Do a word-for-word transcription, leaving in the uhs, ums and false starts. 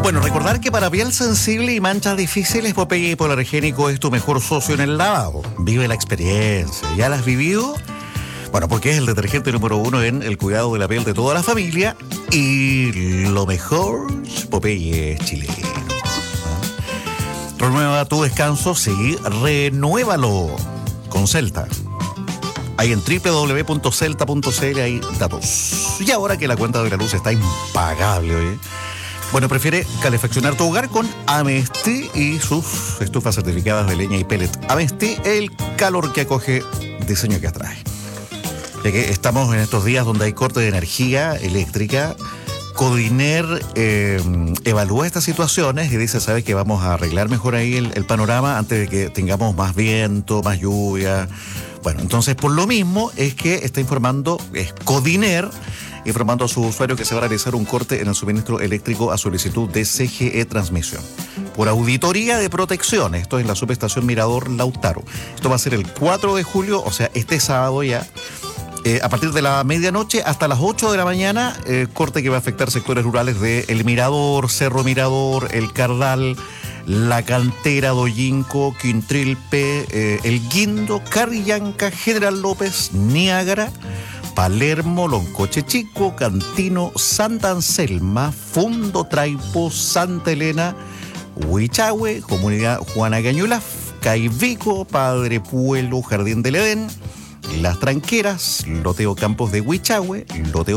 Bueno, recordar que para piel sensible y manchas difíciles, Popeye Hipoalergénico es tu mejor socio en el lavado. Vive la experiencia. ¿Ya la has vivido? Bueno, porque es el detergente número uno en el cuidado de la piel de toda la familia. Y lo mejor, Popeye es chileno. ¿Ah? Renueva tu descanso, sí, renuévalo con Celta. Ahí en doble u doble u doble u punto celta punto c l hay datos. Y ahora que la cuenta de la luz está impagable, oye. Bueno, prefiere calefaccionar tu hogar con Amesti y sus estufas certificadas de leña y pellet. Amesti, el calor que acoge, diseño que atrae. Ya que estamos en estos días donde hay corte de energía eléctrica, Codiner eh, evalúa estas situaciones y dice, ¿sabes qué? Vamos a arreglar mejor ahí el, el panorama antes de que tengamos más viento, más lluvia. Bueno, entonces por lo mismo es que está informando, es Codiner, informando a sus usuarios que se va a realizar un corte en el suministro eléctrico a solicitud de C G E Transmisión. Por auditoría de protección, esto es la subestación Mirador Lautaro. Esto va a ser el cuatro de julio, o sea, este sábado ya. Eh, a partir de la medianoche hasta las ocho de la mañana, eh, corte que va a afectar sectores rurales de El Mirador, Cerro Mirador, El Cardal, La Cantera, Doyinco, Quintrilpe, eh, El Guindo, Carrillanca, General López, Niágara, Palermo, Loncoche Chico, Cantino, Santa Anselma, Fundo Traipo, Santa Elena, Huichahue, Comunidad Juana Cañulaf, Caivico, Padre Puelo, Jardín del Edén, Las Tranqueras, Loteo Campos de Huichahue, Loteo